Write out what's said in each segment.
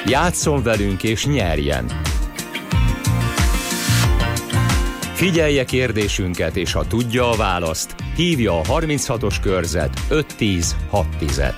Játsszon velünk és nyerjen! Figyelje kérdésünket, és ha tudja a választ, hívja a 36-os körzet 510 610-et.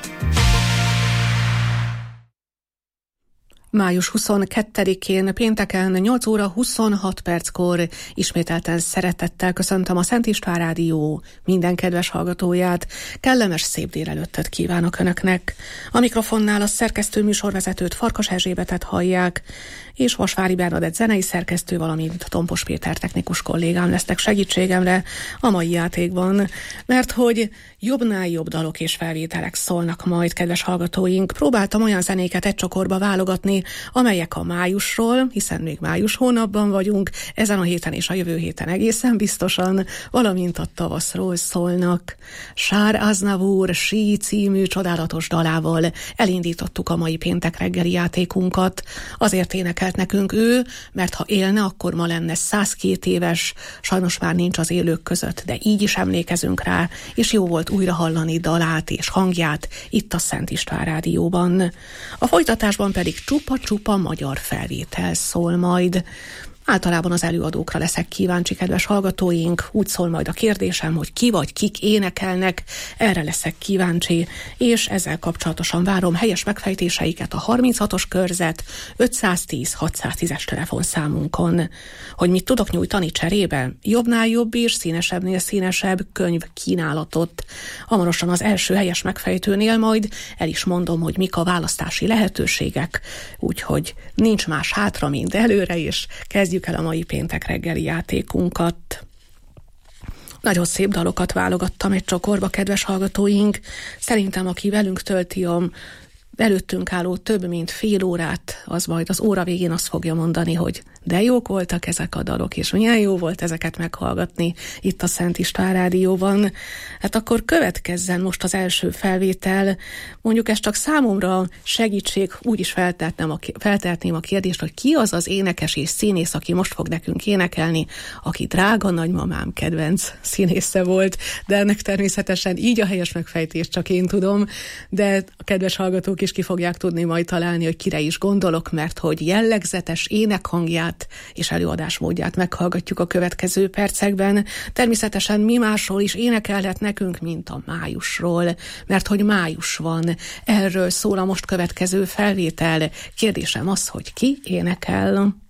Május 22-én pénteken 8 óra 26 perckor ismételten szeretettel köszöntöm a Szent István Rádió minden kedves hallgatóját. Kellemes szép délelőttöt kívánok Önöknek. A mikrofonnál a szerkesztő műsorvezetőt, Farkas Erzsébetet hallják, és Vasvári Bernadett zenei szerkesztő, valamint Tompos Péter technikus kollégám lesznek segítségemre a mai játékban, mert hogy jobbnál jobb dalok és felvételek szólnak majd, kedves hallgatóink. Próbáltam olyan zenéket egy csokorba válogatni, amelyek a májusról, hiszen még május hónapban vagyunk, ezen a héten és a jövő héten egészen biztosan, valamint a tavaszról szólnak. Sár Aznavour Sí című csodálatos dalával elindítottuk a mai péntek reggeli játékunkat. Azért énekelt nekünk ő, mert ha élne, akkor ma lenne 102 éves, sajnos már nincs az élők között, de így is emlékezünk rá, és jó volt újra hallani dalát és hangját itt a Szent István Rádióban. A folytatásban pedig csupa-csupa magyar felvétel szól majd. Általában az előadókra leszek kíváncsi, kedves hallgatóink, úgy szól majd a kérdésem, hogy ki vagy kik énekelnek, erre leszek kíváncsi, és ezzel kapcsolatosan várom helyes megfejtéseiket a 36-os körzet 510-610-es telefonszámunkon. Hogy mit tudok nyújtani cserébe? Jobbnál jobb és színesebbnél színesebb könyv kínálatot. Hamarosan az első helyes megfejtőnél majd el is mondom, hogy mik a választási lehetőségek, úgyhogy nincs más hátra, mint előre, és kezdjük el a mai péntek reggeli játékunkat. Nagyon szép dalokat válogattam egy csokorba, kedves hallgatóink. Szerintem, aki velünk tölti a előttünk álló több mint fél órát, az majd az óra végén azt fogja mondani, hogy de jók voltak ezek a dalok, és milyen jó volt ezeket meghallgatni itt a Szent István Rádióban. Hát akkor következzen most az első felvétel. Mondjuk ez csak számomra segítség, úgy is feltehetném a kérdést, hogy ki az az énekes és színész, aki most fog nekünk énekelni, aki drága nagymamám kedvenc színésze volt, de ennek természetesen így a helyes megfejtést csak én tudom, de a kedves hallgatók is ki fogják tudni majd találni, hogy kire is gondolok, mert hogy jellegzetes énekhangját és előadásmódját meghallgatjuk a következő percekben. Természetesen mi másról is énekelhet nekünk, mint a májusról, mert hogy május van. Erről szól a most következő felvétel. Kérdésem az, hogy ki énekel?